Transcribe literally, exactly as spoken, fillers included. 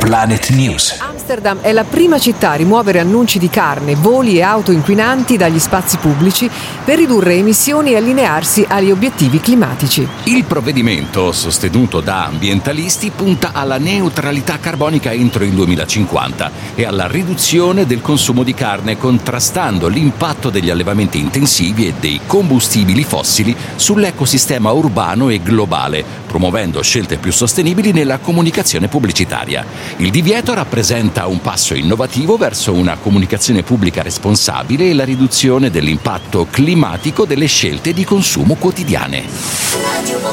Planet News. Amsterdam è la prima città a rimuovere annunci di carne, voli e auto inquinanti dagli spazi pubblici per ridurre emissioni e allinearsi agli obiettivi climatici. Il provvedimento, sostenuto da ambientalisti, punta alla neutralità carbonica entro il duemilacinquanta e alla riduzione del consumo di carne, contrastando l'impatto degli allevamenti intensivi e dei combustibili fossili sull'ecosistema urbano e globale, promuovendo scelte più sostenibili nella comunicazione pubblicitaria. Il divieto rappresenta un passo innovativo verso una comunicazione pubblica responsabile e la riduzione dell'impatto climatico delle scelte di consumo quotidiane.